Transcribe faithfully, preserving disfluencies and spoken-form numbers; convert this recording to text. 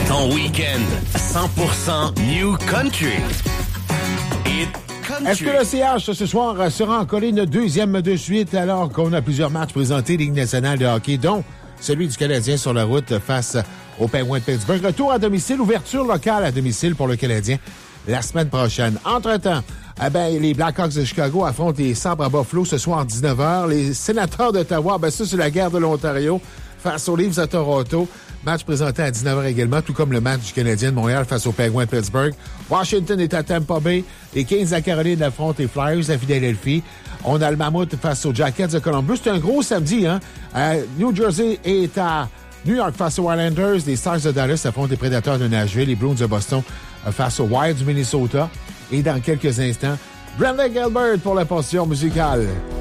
Ton week-end cent pour cent New Country. It Country. Est-ce que le C H ce soir sera en colline deuxième de suite alors qu'on a plusieurs matchs présentés Ligue nationale de hockey, dont celui du Canadien sur la route face aux Penguins de Pittsburgh. Retour à domicile, ouverture locale à domicile pour le Canadien la semaine prochaine. Entre-temps, eh ben, les Blackhawks de Chicago affrontent les Sabres à Buffalo ce soir à dix-neuf heures. Les Sénateurs d'Ottawa, ben ça, c'est la guerre de l'Ontario face aux Leafs à Toronto. Match présenté à dix-neuf heures également, tout comme le match du Canadien de Montréal face aux Penguins de Pittsburgh. Washington est à Tampa Bay. Les Kings de la Caroline affrontent les Flyers à Philadelphie. On a le Mammouth face aux Jackets de Columbus. C'est un gros samedi, hein? Euh, New Jersey est à New York face aux Islanders. Les Stars de Dallas affrontent les Prédateurs de Nashville. Les Bruins de Boston euh, face aux Wild du Minnesota. Et dans quelques instants, Brandon Gilbert pour la portion musicale.